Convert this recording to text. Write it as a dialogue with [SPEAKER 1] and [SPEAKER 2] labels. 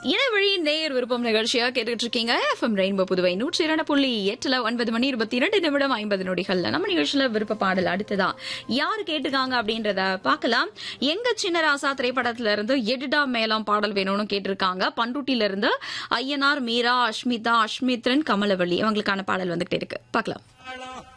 [SPEAKER 1] இணைவழி நேயர் விருப்பம் நிகழ்ச்சியா கேட்டுட்டு இருக்கீங்க. எஃப்எம் ரெயின்போ புதுவை 102.8 9:22:50 நம்ம நிகழ்ச்சியில விருப்ப பாடல் அடுத்ததா யாரு கேட்டுக்காங்க அப்படின்றத பாக்கலாம். எங்க சின்ன ராசா திரைப்படத்துல இருந்து எடிடா மேலம் பாடல் வேணும்னு கேட்டிருக்காங்க. பண்ருட்டில இருந்து ஐயனார், மீரா, அஷ்மிதா, அஷ்மித்ரன், கமலவள்ளி இவங்களுக்கான பாடல் வந்துகிட்டே இருக்கு. பாக்கலாம்.